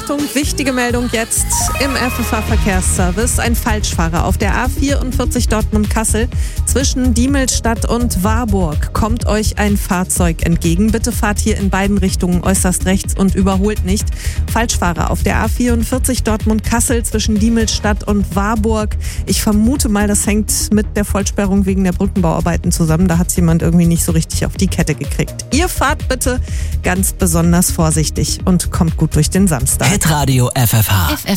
Achtung, wichtige Meldung jetzt im FFH-Verkehrsservice. Ein Falschfahrer auf der A44 Dortmund-Kassel zwischen Diemelstadt und Warburg kommt euch ein Fahrzeug entgegen. Bitte fahrt hier in beiden Richtungen äußerst rechts und überholt nicht. Falschfahrer auf der A44 Dortmund-Kassel zwischen Diemelstadt und Warburg. Ich vermute mal, das hängt mit der Vollsperrung wegen der Brückenbauarbeiten zusammen. Da hat es jemand irgendwie nicht so richtig auf die Kette gekriegt. Ihr fahrt bitte ganz besonders vorsichtig und kommt gut durch den Samstag. Hitradio FFH.